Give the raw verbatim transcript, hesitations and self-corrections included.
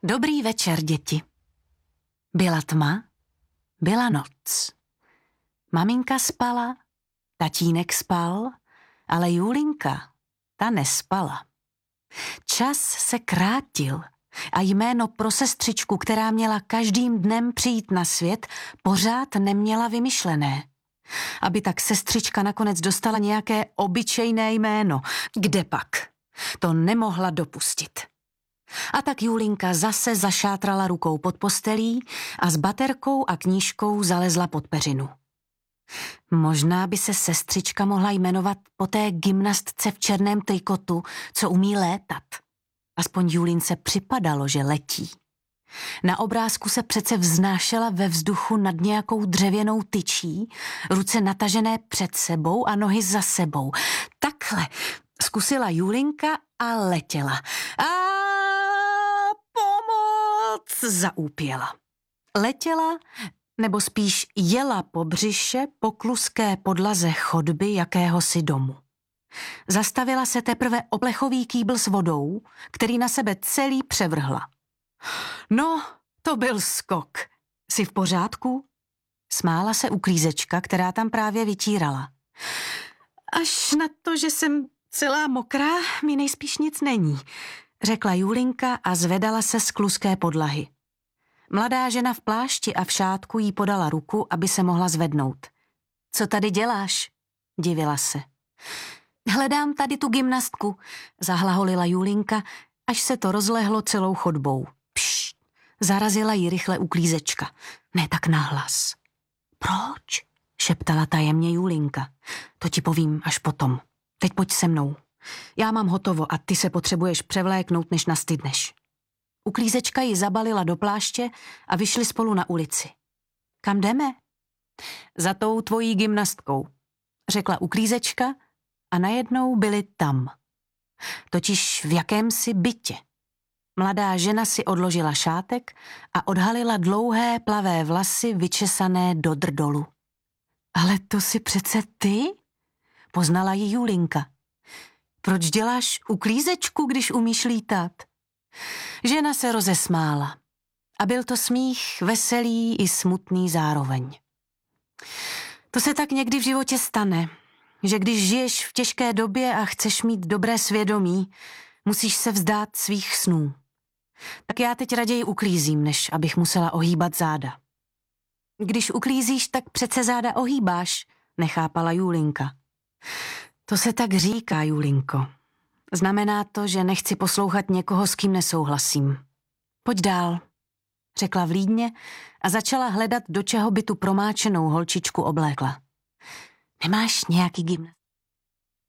Dobrý večer, děti. Byla tma, byla noc. Maminka spala, tatínek spal, ale Julinka, ta nespala. Čas se krátil a jméno pro sestřičku, která měla každým dnem přijít na svět, pořád neměla vymyšlené. Aby tak sestřička nakonec dostala nějaké obyčejné jméno. Kde pak? To nemohla dopustit. A tak Julinka zase zašátrala rukou pod postelí a s baterkou a knížkou zalezla pod peřinu. Možná by se sestřička mohla jmenovat po té gymnastce v černém trikotu, co umí létat. Aspoň Julince připadalo, že letí. Na obrázku se přece vznášela ve vzduchu nad nějakou dřevěnou tyčí, ruce natažené před sebou a nohy za sebou. Takhle zkusila Julinka a letěla. A pomoc, zaúpěla. Letěla, nebo spíš jela po břiše po kluské podlaze chodby jakéhosi domu. Zastavila se teprve o plechový kýbl s vodou, který na sebe celý převrhla. No, to byl skok. Jsi v pořádku? Smála se uklízečka, která tam právě vytírala. Až na to, že jsem celá mokrá, mi nejspíš nic není, řekla Julinka a zvedala se z kluské podlahy. Mladá žena v plášti a v šátku jí podala ruku, aby se mohla zvednout. Co tady děláš? Divila se. Hledám tady tu gymnastku, zahlaholila Julinka, až se to rozlehlo celou chodbou. Pšt, zarazila jí rychle uklízečka. Ne tak nahlas. Proč? Šeptala tajemně Julinka. To ti povím až potom. Teď pojď se mnou. Já mám hotovo a ty se potřebuješ převléknout, než nastydneš. Uklízečka ji zabalila do pláště a vyšli spolu na ulici. Kam jdeme? Za tou tvojí gymnastkou, řekla uklízečka a najednou byli tam. Totiž v jakémsi bytě. Mladá žena si odložila šátek a odhalila dlouhé plavé vlasy vyčesané do drdolu. Ale to si přece ty? Poznala ji Julinka. Proč děláš uklízečku, když umíš lítat? Žena se rozesmála. A byl to smích veselý i smutný zároveň. To se tak někdy v životě stane, že když žiješ v těžké době a chceš mít dobré svědomí, musíš se vzdát svých snů. Tak já teď raději uklízím, než abych musela ohýbat záda. Když uklízíš, tak přece záda ohýbáš, nechápala Julinka. To se tak říká, Julinko. Znamená to, že nechci poslouchat někoho, s kým nesouhlasím. Pojď dál, řekla vlídně a začala hledat, do čeho by tu promáčenou holčičku oblékla. Nemáš nějaký gymnast?